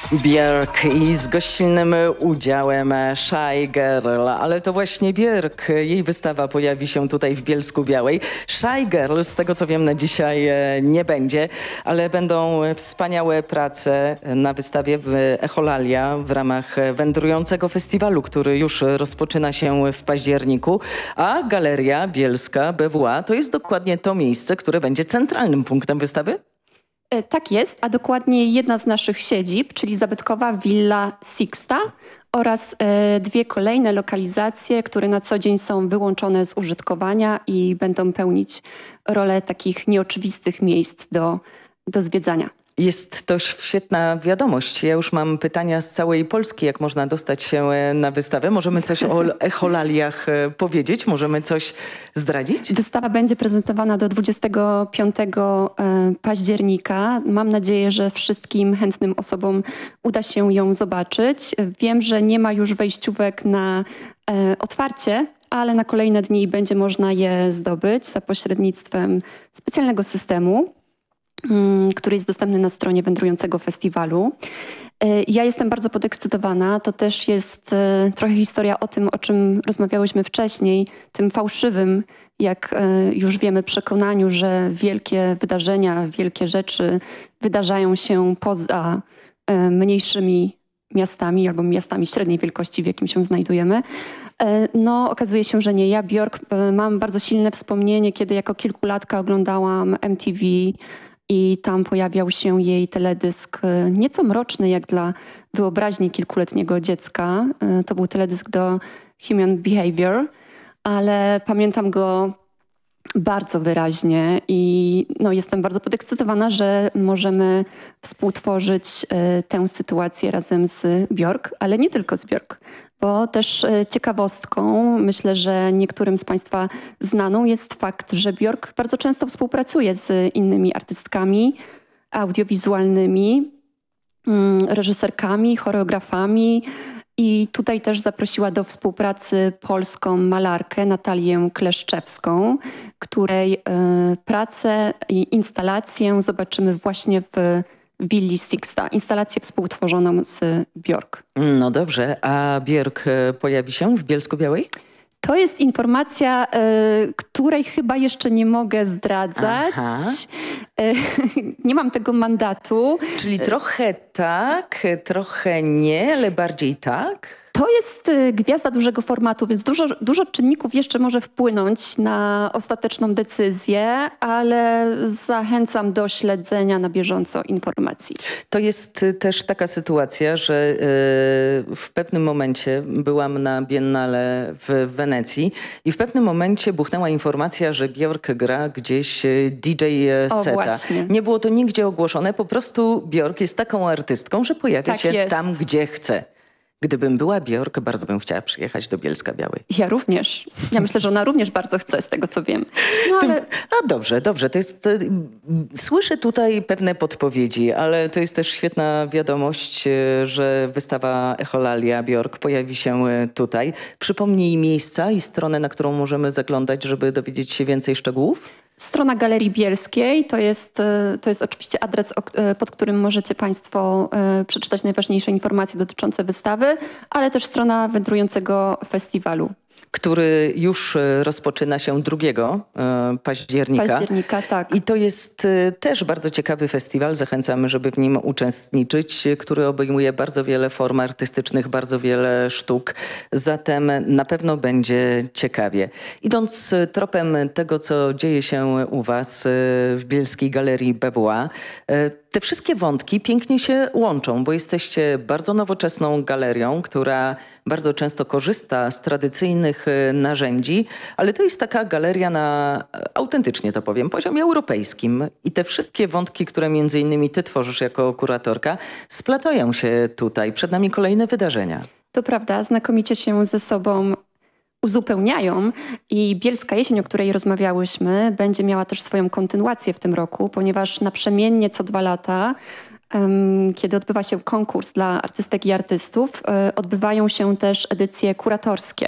Björk i z gościnnym udziałem Shy Girl, ale to właśnie Björk, jej wystawa pojawi się tutaj w Bielsku-Białej. Shy Girl, z tego co wiem, na dzisiaj nie będzie, ale będą wspaniałe prace na wystawie w Echolalia w ramach wędrującego festiwalu, który już rozpoczyna się w październiku, a Galeria Bielska BWA to jest dokładnie to miejsce, które będzie centralnym punktem wystawy? Tak jest, a dokładnie jedna z naszych siedzib, czyli zabytkowa Villa Sixta oraz dwie kolejne lokalizacje, które na co dzień są wyłączone z użytkowania i będą pełnić rolę takich nieoczywistych miejsc do zwiedzania. Jest to świetna wiadomość. Ja już mam pytania z całej Polski, jak można dostać się na wystawę. Możemy coś o Echolaliach powiedzieć? Możemy coś zdradzić? Wystawa będzie prezentowana do 25 października. Mam nadzieję, że wszystkim chętnym osobom uda się ją zobaczyć. Wiem, że nie ma już wejściówek na otwarcie, ale na kolejne dni będzie można je zdobyć za pośrednictwem specjalnego systemu, który jest dostępny na stronie wędrującego festiwalu. Ja jestem bardzo podekscytowana. To też jest trochę historia o tym, o czym rozmawiałyśmy wcześniej, tym fałszywym, jak już wiemy, przekonaniu, że wielkie wydarzenia, wielkie rzeczy wydarzają się poza mniejszymi miastami albo miastami średniej wielkości, w jakim się znajdujemy. No, okazuje się, że nie. Ja, Björk, mam bardzo silne wspomnienie, kiedy jako kilkulatka oglądałam MTV i tam pojawiał się jej teledysk nieco mroczny, jak dla wyobraźni kilkuletniego dziecka. To był teledysk do Human Behavior, ale pamiętam go bardzo wyraźnie i no, jestem bardzo podekscytowana, że możemy współtworzyć tę sytuację razem z Björk, ale nie tylko z Björk, bo też ciekawostką, myślę, że niektórym z Państwa znaną jest fakt, że Björk bardzo często współpracuje z innymi artystkami audiowizualnymi, reżyserkami, choreografami. I tutaj też zaprosiła do współpracy polską malarkę Natalię Kleszczewską, której pracę i instalację zobaczymy właśnie w Willi Sixta. Instalację współtworzoną z Björk. No dobrze, a Björk pojawi się w Bielsku-Białej? To jest informacja, której chyba jeszcze nie mogę zdradzać. Nie mam tego mandatu. Czyli trochę tak, trochę nie, ale bardziej tak? To jest gwiazda dużego formatu, więc dużo czynników jeszcze może wpłynąć na ostateczną decyzję, ale zachęcam do śledzenia na bieżąco informacji. To jest też taka sytuacja, że w pewnym momencie byłam na Biennale w Wenecji i w pewnym momencie buchnęła informacja, że Björk gra gdzieś DJ seta. Właśnie. Nie było to nigdzie ogłoszone, po prostu Björk jest taką artystką, że pojawia Tak się jest. tam, gdzie chce. Gdybym była Björk, bardzo bym chciała przyjechać do Bielska-Białej. Ja również. Ja myślę, że ona również bardzo chce, z tego co wiem. No, ale... Dobrze. To jest, słyszę tutaj pewne podpowiedzi, ale to jest też świetna wiadomość, że wystawa Echolalia Björk pojawi się tutaj. Przypomnij miejsca i stronę, na którą możemy zaglądać, żeby dowiedzieć się więcej szczegółów. Strona Galerii Bielskiej to jest oczywiście adres, pod którym możecie Państwo przeczytać najważniejsze informacje dotyczące wystawy, ale też strona wędrującego festiwalu. Który już rozpoczyna się 2 października. Tak. I to jest też bardzo ciekawy festiwal. Zachęcamy, żeby w nim uczestniczyć, który obejmuje bardzo wiele form artystycznych, bardzo wiele sztuk. Zatem na pewno będzie ciekawie. Idąc tropem tego, co dzieje się u Was w Bielskiej Galerii BWA, te wszystkie wątki pięknie się łączą, bo jesteście bardzo nowoczesną galerią, która bardzo często korzysta z tradycyjnych narzędzi, ale to jest taka galeria na, autentycznie to powiem, poziomie europejskim. I te wszystkie wątki, które między innymi Ty tworzysz jako kuratorka, splatają się tutaj. Przed nami kolejne wydarzenia. To prawda, znakomicie się ze sobą uzupełniają i Bielska Jesień, o której rozmawiałyśmy, będzie miała też swoją kontynuację w tym roku, ponieważ naprzemiennie co 2 lata, kiedy odbywa się konkurs dla artystek i artystów, odbywają się też edycje kuratorskie.